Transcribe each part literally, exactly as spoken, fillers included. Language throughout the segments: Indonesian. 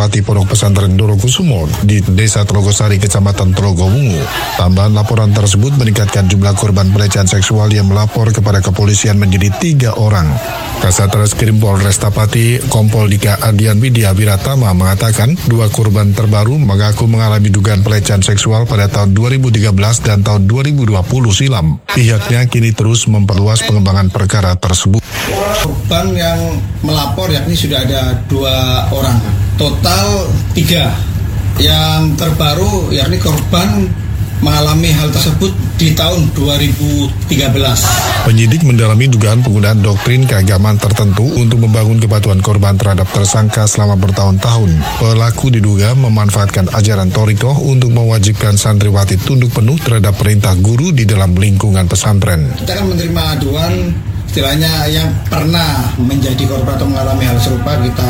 santriwati Pondok Pesantren Dorokusumo di Desa Telogosari, Kecamatan Telogowungu. Tambahan laporan tersebut meningkatkan jumlah korban pelecehan seksual yang melapor kepada kepolisian menjadi tiga orang. Kasat Reskrim Polresta Pati, Kompol Dika Ardian Widya Wiratama mengatakan dua korban terbaru mengaku mengalami dugaan pelecehan seksual pada tahun dua ribu tiga belas dan tahun dua ribu dua puluh silam. Pihaknya kini terus memperluas pengembangan perkara tersebut. Korban yang melapor yakni sudah ada dua orang, total tiga. Yang terbaru yakni korban mengalami hal tersebut di tahun dua ribu tiga belas. Penyidik mendalami dugaan penggunaan doktrin keagamaan tertentu untuk membangun kepatuhan korban terhadap tersangka selama bertahun-tahun. Pelaku diduga memanfaatkan ajaran Thoriko untuk mewajibkan santriwati tunduk penuh terhadap perintah guru di dalam lingkungan pesantren. Kita kan menerima aduan, istilahnya yang pernah menjadi korban atau mengalami hal serupa, kita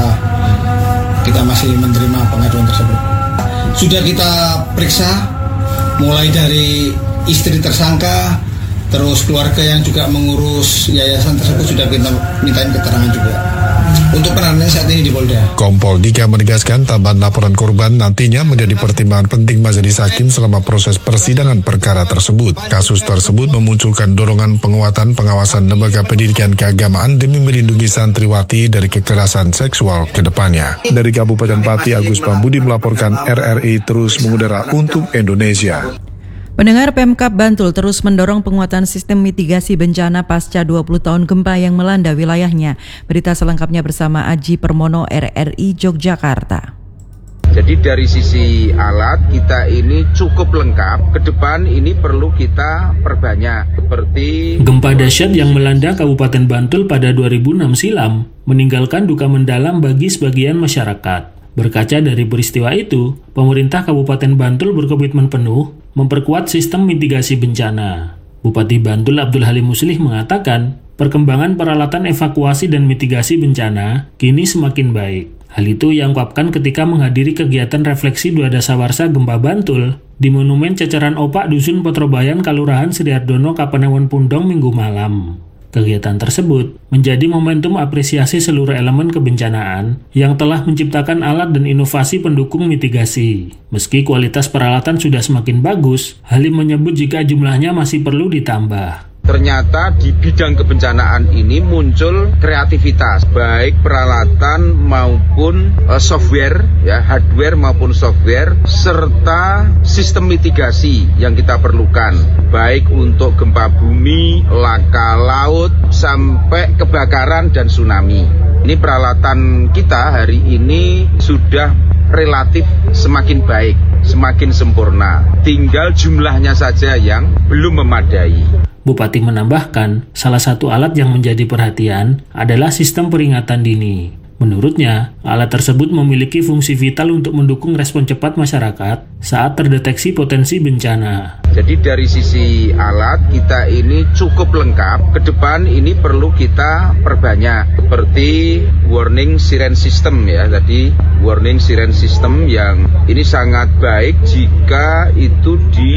kita masih menerima pengaduan tersebut. Sudah kita periksa, mulai dari istri tersangka, terus keluarga yang juga mengurus yayasan tersebut sudah kita mintain keterangan juga. Untuk penanganan saat ini di Polda. Kompol Dika menegaskan tambahan laporan korban nantinya menjadi pertimbangan penting majelis hakim selama proses persidangan perkara tersebut. Kasus tersebut memunculkan dorongan penguatan pengawasan lembaga pendidikan keagamaan demi melindungi santriwati dari kekerasan seksual ke depannya. Dari Kabupaten Pati, Agus Pambudi melaporkan R R I terus mengudara untuk Indonesia. Pendengar, Pemkab Bantul terus mendorong penguatan sistem mitigasi bencana pasca dua puluh tahun gempa yang melanda wilayahnya. Berita selengkapnya bersama Aji Permono, R R I Yogyakarta. Jadi dari sisi alat kita ini cukup lengkap. Ke depan ini perlu kita perbanyak. Seperti gempa dahsyat yang melanda Kabupaten Bantul pada dua ribu enam silam meninggalkan duka mendalam bagi sebagian masyarakat. Berkaca dari peristiwa itu, pemerintah Kabupaten Bantul berkomitmen penuh memperkuat sistem mitigasi bencana. Bupati Bantul Abdul Halim Muslih mengatakan, perkembangan peralatan evakuasi dan mitigasi bencana kini semakin baik. Hal itu ia ungkapkan ketika menghadiri kegiatan refleksi Dua Dasawarsa Gempa Bantul di Monumen Ceceran Opak Dusun Potrobayan, Kalurahan Srihardono, Kapanewon Pundong, Minggu malam. Kegiatan tersebut menjadi momentum apresiasi seluruh elemen kebencanaan yang telah menciptakan alat dan inovasi pendukung mitigasi. Meski kualitas peralatan sudah semakin bagus, Halim menyebut jika jumlahnya masih perlu ditambah. Ternyata di bidang kebencanaan ini muncul kreativitas, baik peralatan maupun uh, software, ya hardware maupun software, serta sistem mitigasi yang kita perlukan, baik untuk gempa bumi, laka laut, sampai kebakaran dan tsunami. Ini peralatan kita hari ini sudah relatif semakin baik, semakin sempurna. Tinggal jumlahnya saja yang belum memadai. Bupati menambahkan, salah satu alat yang menjadi perhatian adalah sistem peringatan dini. Menurutnya, alat tersebut memiliki fungsi vital untuk mendukung respon cepat masyarakat saat terdeteksi potensi bencana. Jadi dari sisi alat kita ini cukup lengkap. Ke depan ini perlu kita perbanyak, seperti warning siren system ya. Tadi warning siren system yang ini sangat baik jika itu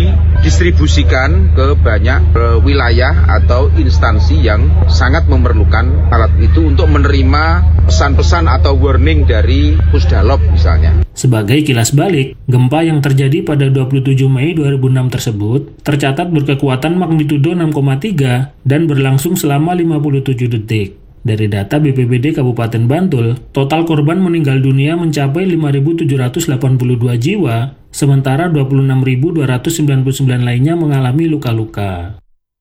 didistribusikan ke banyak uh, wilayah atau instansi yang sangat memerlukan alat itu untuk menerima pesan-pesan atau warning dari Pusdalop misalnya. Sebagai kilas balik, gempa yang terjadi pada dua puluh tujuh Mei dua ribu enam tersebut tercatat berkekuatan magnitudo enam koma tiga dan berlangsung selama lima puluh tujuh detik. Dari data B P B D Kabupaten Bantul, total korban meninggal dunia mencapai lima ribu tujuh ratus delapan puluh dua jiwa, sementara dua puluh enam ribu dua ratus sembilan puluh sembilan lainnya mengalami luka-luka.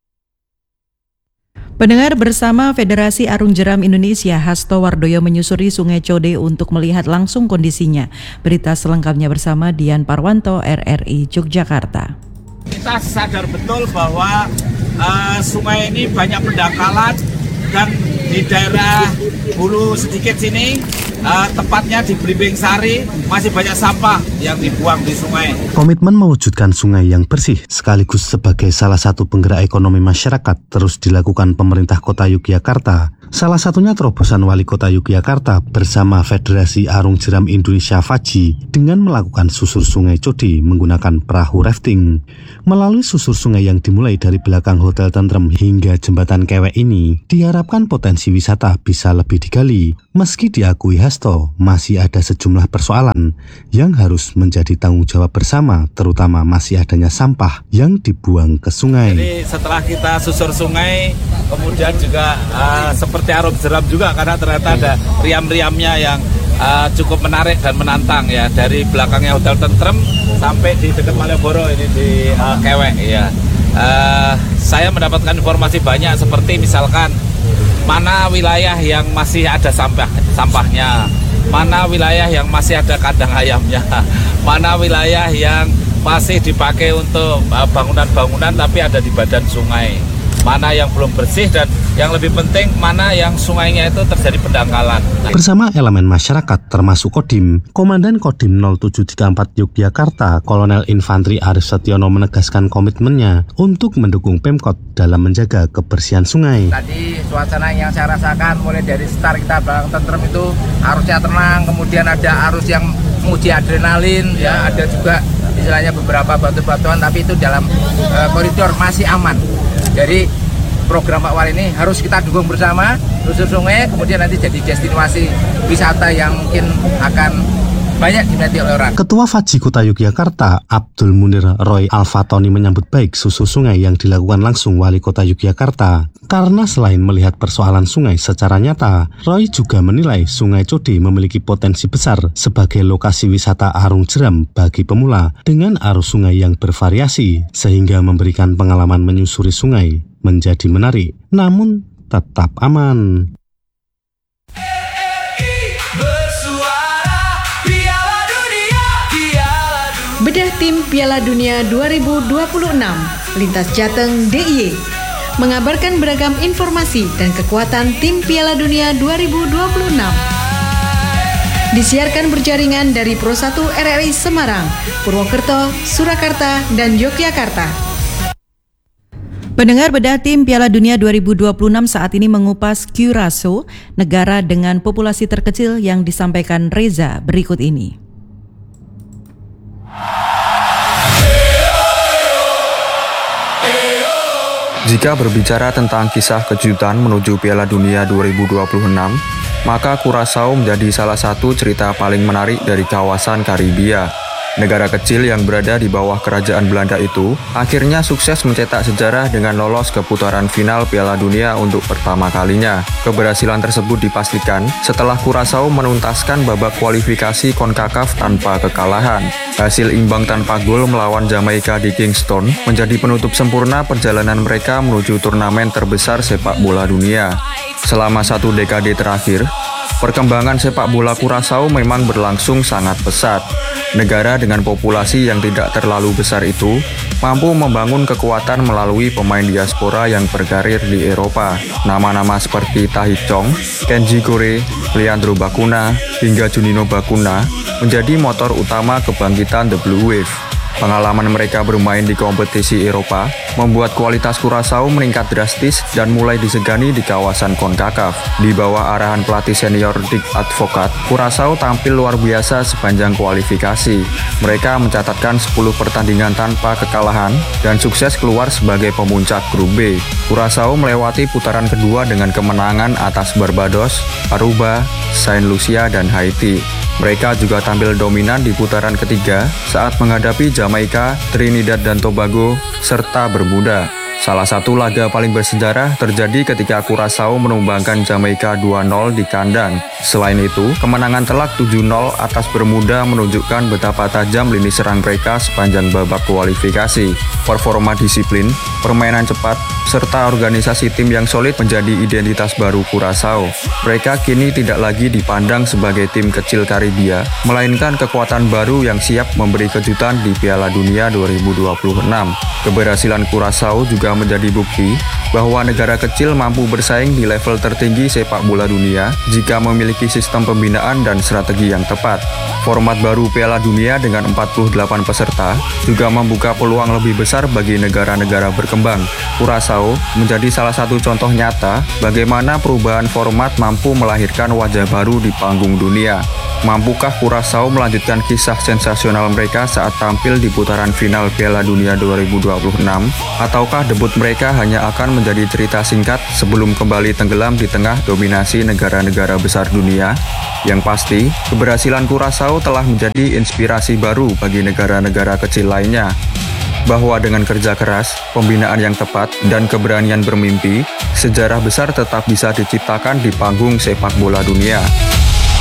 Pendengar, bersama Federasi Arung Jeram Indonesia, Hasto Wardoyo menyusuri Sungai Code untuk melihat langsung kondisinya. Berita selengkapnya bersama Dian Parwanto, R R I Yogyakarta. Kita sadar betul bahwa uh, sungai ini banyak pendangkalan dan di daerah hulu sedikit sini, uh, tepatnya di Blimbing Sari, masih banyak sampah yang dibuang di sungai. Komitmen mewujudkan sungai yang bersih sekaligus sebagai salah satu penggerak ekonomi masyarakat terus dilakukan pemerintah Kota Yogyakarta Salah satunya terobosan Wali Kota Yogyakarta bersama Federasi Arung Jeram Indonesia F A J I dengan melakukan susur sungai Codi menggunakan perahu rafting. Melalui susur sungai yang dimulai dari belakang Hotel Tentrem hingga Jembatan Kewek ini, diharapkan potensi wisata bisa lebih digali. Meski diakui Hasto, masih ada sejumlah persoalan yang harus menjadi tanggung jawab bersama, terutama masih adanya sampah yang dibuang ke sungai. Jadi setelah kita susur sungai, kemudian juga uh, seperti arung jeram juga, karena ternyata ada riam-riamnya yang uh, cukup menarik dan menantang ya, dari belakangnya Hotel Tentrem sampai di dekat Malioboro ini di uh, Kewek ya. Uh, saya mendapatkan informasi banyak, seperti misalkan mana wilayah yang masih ada sampah sampahnya, mana wilayah yang masih ada kandang ayamnya, mana wilayah yang masih dipakai untuk bangunan-bangunan tapi ada di badan sungai, mana yang belum bersih, dan yang lebih penting mana yang sungainya itu terjadi pendangkalan. Bersama elemen masyarakat termasuk Kodim, Komandan Kodim nol tujuh tiga empat Yogyakarta, Kolonel Infantri Arif Setiono menegaskan komitmennya untuk mendukung Pemkot dalam menjaga kebersihan sungai. Tadi suasana yang saya rasakan mulai dari start kita belakang Tentrem itu arusnya tenang, kemudian ada arus yang menguji adrenalin, ya ada juga istilahnya beberapa batu-batuan, tapi itu dalam uh, koridor masih aman. Jadi program Pak Wali ini harus kita dukung bersama, susur sungai, kemudian nanti jadi destinasi wisata yang mungkin akan banyak diminati oleh orang. Ketua F A J I Kota Yogyakarta, Abdul Munir Roy Alfatoni menyambut baik susur sungai yang dilakukan langsung Wali Kota Yogyakarta. Karena selain melihat persoalan sungai secara nyata, Roy juga menilai Sungai Codi memiliki potensi besar sebagai lokasi wisata arung jeram bagi pemula dengan arus sungai yang bervariasi, sehingga memberikan pengalaman menyusuri sungai menjadi menarik, namun tetap aman. Bedah tim Piala Dunia dua ribu dua puluh enam, Lintas Jateng D I Y mengabarkan beragam informasi dan kekuatan tim Piala Dunia dua ribu dua puluh enam. Disiarkan berjaringan dari Pro satu R R I Semarang, Purwokerto, Surakarta, dan Yogyakarta. Pendengar, bedah tim Piala Dunia dua ribu dua puluh enam saat ini mengupas Curaçao, negara dengan populasi terkecil yang disampaikan Reza berikut ini. Jika berbicara tentang kisah kejutan menuju Piala Dunia dua ribu dua puluh enam, maka Curaçao menjadi salah satu cerita paling menarik dari kawasan Karibia. Negara kecil yang berada di bawah kerajaan Belanda itu akhirnya sukses mencetak sejarah dengan lolos ke putaran final Piala Dunia untuk pertama kalinya. Keberhasilan tersebut dipastikan setelah Curaçao menuntaskan babak kualifikasi CONCACAF tanpa kekalahan. Hasil imbang tanpa gol melawan Jamaika di Kingston menjadi penutup sempurna perjalanan mereka menuju turnamen terbesar sepak bola dunia. Selama satu dekade terakhir, perkembangan sepak bola Curaçao memang berlangsung sangat pesat. Negara dengan populasi yang tidak terlalu besar itu mampu membangun kekuatan melalui pemain diaspora yang berkarir di Eropa. Nama-nama seperti Tahith Chong, Kenji Kore, Leandro Bacuna, hingga Juninho Bacuna menjadi motor utama kebangkitan The Blue Wave. Pengalaman mereka bermain di kompetisi Eropa membuat kualitas Curaçao meningkat drastis dan mulai disegani di kawasan CONCACAF. Di bawah arahan pelatih senior Dick Advocaat, Curaçao tampil luar biasa sepanjang kualifikasi. Mereka mencatatkan sepuluh pertandingan tanpa kekalahan dan sukses keluar sebagai pemuncak grup B. Curaçao melewati putaran kedua dengan kemenangan atas Barbados, Aruba, Saint Lucia, dan Haiti. Mereka juga tampil dominan di putaran ketiga saat menghadapi Jamaika, Trinidad dan Tobago, serta Bermuda. Salah satu laga paling bersejarah terjadi ketika Curaçao menumbangkan Jamaika dua nol di kandang. Selain itu, kemenangan telak tujuh nol atas Bermuda menunjukkan betapa tajam lini serang mereka sepanjang babak kualifikasi. Performa disiplin, permainan cepat, serta organisasi tim yang solid menjadi identitas baru Curaçao. Mereka kini tidak lagi dipandang sebagai tim kecil Karibia, melainkan kekuatan baru yang siap memberi kejutan di Piala Dunia dua ribu dua puluh enam. Keberhasilan Curaçao juga juga menjadi bukti bahwa negara kecil mampu bersaing di level tertinggi sepak bola dunia jika memiliki sistem pembinaan dan strategi yang tepat. Format baru Piala Dunia dengan empat puluh delapan peserta juga membuka peluang lebih besar bagi negara-negara berkembang. Curaçao menjadi salah satu contoh nyata bagaimana perubahan format mampu melahirkan wajah baru di panggung dunia. Mampukah Curaçao melanjutkan kisah sensasional mereka saat tampil di putaran final Piala Dunia dua ribu dua puluh enam? Ataukah debut mereka hanya akan menjadi cerita singkat sebelum kembali tenggelam di tengah dominasi negara-negara besar dunia? Yang pasti, keberhasilan Curaçao telah menjadi inspirasi baru bagi negara-negara kecil lainnya. Bahwa dengan kerja keras, pembinaan yang tepat, dan keberanian bermimpi, sejarah besar tetap bisa diciptakan di panggung sepak bola dunia.